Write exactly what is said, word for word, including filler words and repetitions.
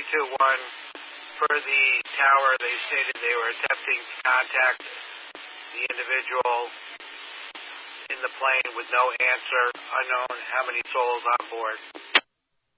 two one, for the tower, they stated they were attempting to contact the individual in the plane with no answer, unknown how many souls on board.